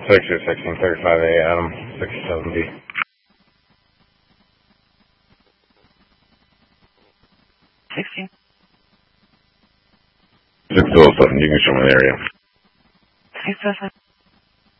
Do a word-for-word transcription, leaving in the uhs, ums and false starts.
six or sixteen thirty-five A, Adam, sixty-seven B. sixteen. six oh seven, you can show me the area. six oh seven.